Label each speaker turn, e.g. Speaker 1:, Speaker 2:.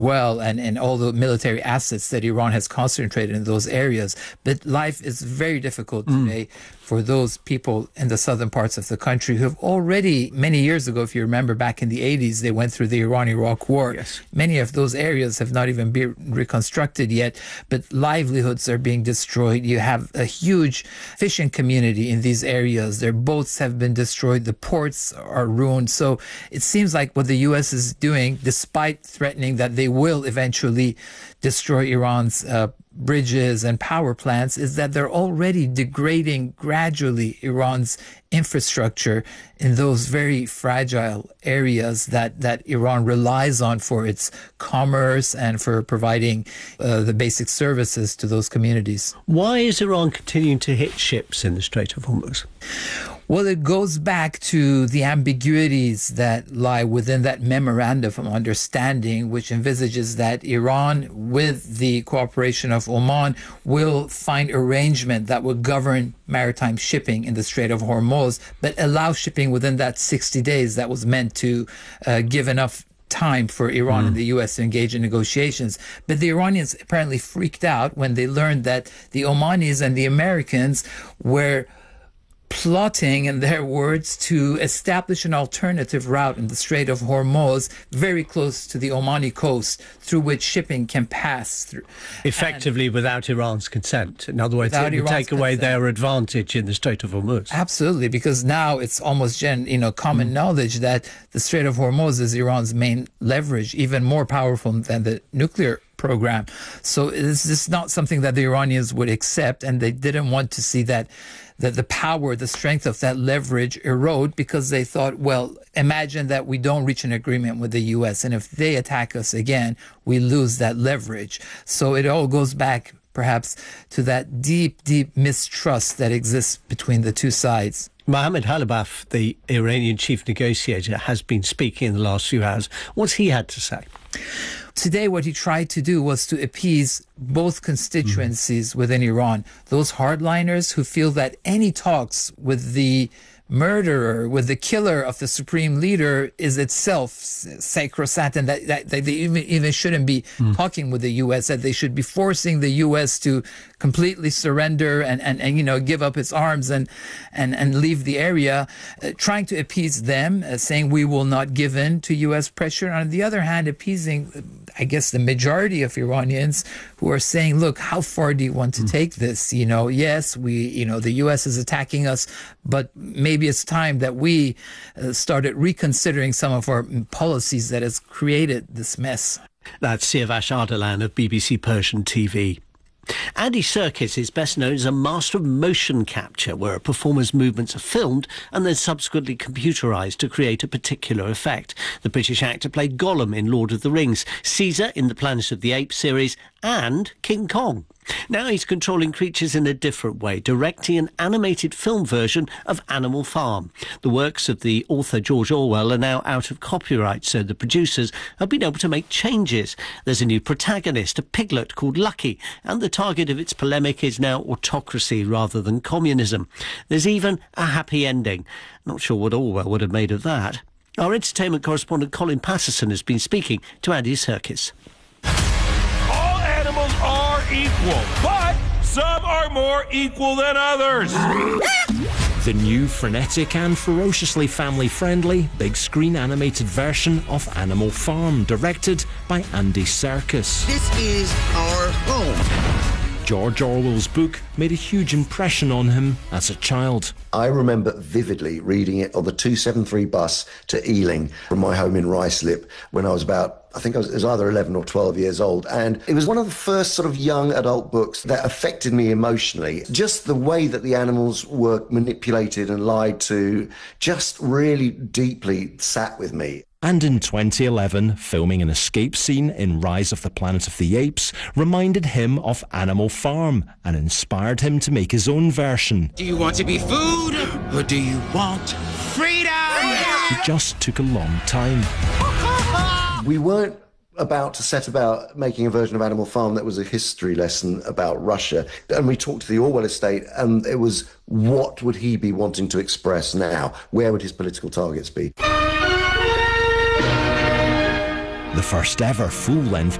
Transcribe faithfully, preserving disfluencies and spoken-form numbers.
Speaker 1: well and, and all the military assets that Iran has concentrated in those areas. But life is very difficult today mm. for those people in the southern parts of the country who have already, many years ago, if you remember back in the eighties, they went through the Iran-Iraq war.
Speaker 2: Yes.
Speaker 1: Many of those areas have not even been reconstructed yet, but livelihoods are being destroyed. You have a huge fishing community in these areas. Their boats have been destroyed. The ports are ruined. So it seems like what the U S is doing, despite threatening that they will eventually destroy Iran's uh, bridges and power plants, is that they're already degrading gradually Iran's infrastructure in those very fragile areas that, that Iran relies on for its commerce and for providing uh, the basic services to those communities.
Speaker 2: Why is Iran continuing to hit ships in the Strait of Hormuz?
Speaker 1: Well, it goes back to the ambiguities that lie within that memorandum of understanding, which envisages that Iran, with the cooperation of Oman, will find arrangement that will govern maritime shipping in the Strait of Hormuz, but allow shipping within that sixty days that was meant to uh, give enough time for Iran mm. and the U S to engage in negotiations. But the Iranians apparently freaked out when they learned that the Omanis and the Americans were plotting, in their words, to establish an alternative route in the Strait of Hormuz very close to the Omani coast through which shipping can pass through.
Speaker 2: Effectively and without Iran's consent. In other words, it would take away consent. Their advantage in the Strait of Hormuz.
Speaker 1: Absolutely, because now it's almost gen, you know, common mm. knowledge that the Strait of Hormuz is Iran's main leverage, even more powerful than the nuclear program. So this is not something that the Iranians would accept, and they didn't want to see that that the power, the strength of that leverage erode, because they thought, well, imagine that we don't reach an agreement with the U S, and if they attack us again, we lose that leverage. So it all goes back perhaps to that deep, deep mistrust that exists between the two sides.
Speaker 2: Mohammad Khalibaf, the Iranian chief negotiator, has been speaking in the last few hours. What's he had to say?
Speaker 1: Today, what he tried to do was to appease both constituencies mm. within Iran. Those hardliners who feel that any talks with the murderer, with the killer of the supreme leader, is itself sacrosanct, and that, that, that they even, even shouldn't be mm. talking with the U S, that they should be forcing the U S to completely surrender and, and, and you know, give up its arms and, and, and leave the area, uh, trying to appease them, uh, saying we will not give in to U S pressure. On the other hand, appeasing, I guess, the majority of Iranians who are saying, look, how far do you want to mm. take this? You know, yes, we, you know, the U S is attacking us, but maybe it's time that we uh, started reconsidering some of our policies that has created this mess.
Speaker 2: That's Siavash Ardalan of B B C Persian T V. Andy Serkis is best known as a master of motion capture, where a performer's movements are filmed and then subsequently computerised to create a particular effect. The British actor played Gollum in Lord of the Rings, Caesar in the Planet of the Apes series, and King Kong. Now he's controlling creatures in a different way, directing an animated film version of Animal Farm. The works of the author George Orwell are now out of copyright, so the producers have been able to make changes. There's a new protagonist, a piglet called Lucky, and the target of its polemic is now autocracy rather than communism. There's even a happy ending. Not sure what Orwell would have made of that. Our entertainment correspondent Colin Patterson has been speaking to Andy Serkis.
Speaker 3: Are equal, but some are more equal than others.
Speaker 4: The new, frenetic and ferociously family-friendly big screen animated version of Animal Farm, directed by Andy Serkis.
Speaker 5: This is our home.
Speaker 4: George Orwell's book made a huge impression on him as a child.
Speaker 6: I remember vividly reading it on the two seventy-three bus to Ealing from my home in Ruislip when I was about, I think I was, it was either eleven or twelve years old. And it was one of the first sort of young adult books that affected me emotionally. Just the way that the animals were manipulated and lied to just really deeply sat with me.
Speaker 4: And in twenty eleven, filming an escape scene in Rise of the Planet of the Apes reminded him of Animal Farm and inspired him to make his own version.
Speaker 5: Do you want to be food or do you want freedom?
Speaker 4: It just took a long time.
Speaker 6: We weren't about to set about making a version of Animal Farm that was a history lesson about Russia. And we talked to the Orwell estate, and it was, what would he be wanting to express now? Where would his political targets be?
Speaker 4: the first ever full-length